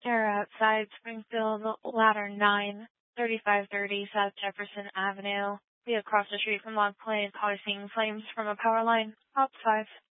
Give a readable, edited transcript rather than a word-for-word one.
They're outside Springfield, ladder 9, 3530 South Jefferson Avenue. Be across the street from Log Plain, probably seeing flames from a power line. Outside.